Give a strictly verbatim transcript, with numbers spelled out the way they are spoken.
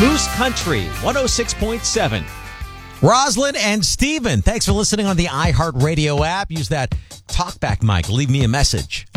Moose Country, one oh six point seven. Roslyn and Steven, thanks for listening on the iHeartRadio app. Use that talkback mic. Leave me a message.